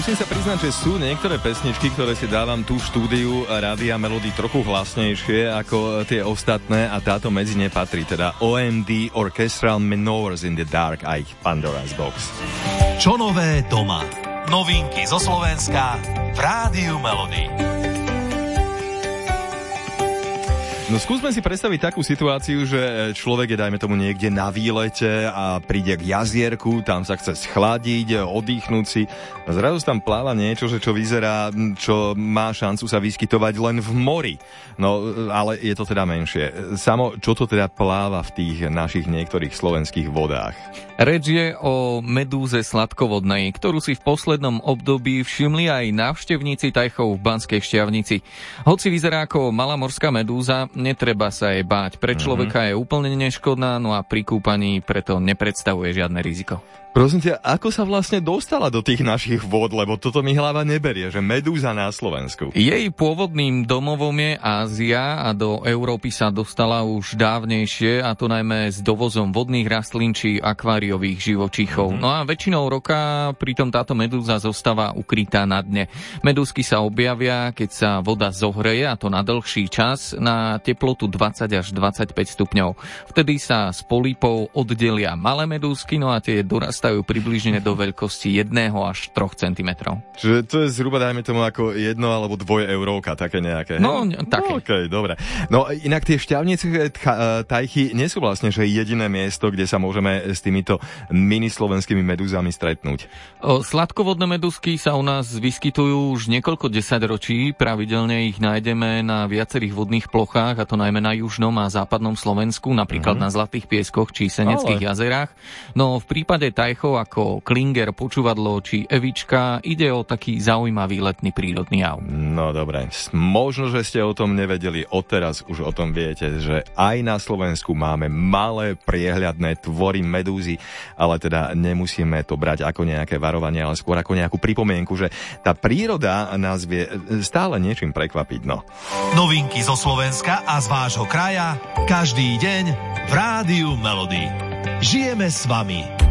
Musím sa priznať, že sú niektoré pesničky, ktoré si dávam tu v štúdiu Rádia Melody trochu hlasnejšie ako tie ostatné a táto medzi ne patrí, teda OMD Orchestral Manoeuvres in the Dark a ich Pandora's Box. Čo nové doma? Novinky zo Slovenska v Rádiu Melody. No skúsme si predstaviť takú situáciu, že človek je, dajme tomu, niekde na výlete a príde k jazierku, tam sa chce schladiť, oddychnúť si. A zrazu tam pláva niečo, čo vyzerá, čo má šancu sa vyskytovať len v mori. No, ale je to teda menšie. Samo, čo to teda pláva v tých našich niektorých slovenských vodách? Reč je o medúze sladkovodnej, ktorú si v poslednom období všimli aj návštevníci Tajchov v Banskej Štiavnici. Hoci vyzerá ako malá morská medúza, netreba sa jej báť. Pre človeka je úplne neškodná, no a pri kúpaní preto nepredstavuje žiadne riziko. Prosím ťa, ako sa vlastne dostala do tých našich vôd, lebo toto mi hlava neberie, že medúza na Slovensku. Jej pôvodným domovom je Ázia a do Európy sa dostala už dávnejšie, a to najmä s dovozom vodných rastlín či akváriových živočíchov. No a väčšinou roka pritom táto medúza zostáva ukrytá na dne. Medúzky sa objavia, keď sa voda zohreje, a to na dlhší čas, na teplotu 20 až 25 stupňov. Vtedy sa z polípov oddelia malé medúzky, no a tie dorastajú približne do veľkosti 1 až 3 cm. Čiže to je zhruba, dajme tomu, ako 1 alebo 2 eurovka, také nejaké. No, také. No, okej, dobre. No, inak tie Šťavnice Tajchy nie sú vlastne, že jediné miesto, kde sa môžeme s týmito mini slovenskými medúzami stretnúť. Sladkovodné medúzky sa u nás vyskytujú už niekoľko desaťročí. Pravidelne ich nájdeme na viacerých vodných plochách, a to najmä na južnom a západnom Slovensku, napríklad na Zlatých pieskoch či Seneckých jazerách. No v prípade Tajchov ako klinger, počúvadlo či evička ide o taký zaujímavý letný prírodný jav. No dobre, možno, že ste o tom nevedeli, odteraz už o tom viete, že aj na Slovensku máme malé priehľadné tvory medúzy, ale teda nemusíme to brať ako nejaké varovanie, ale skôr ako nejakú pripomienku, že tá príroda nás vie stále niečím prekvapiť, no. Novinky zo Slovenska a z vášho kraja každý deň v Rádiu Melody. Žijeme s vami.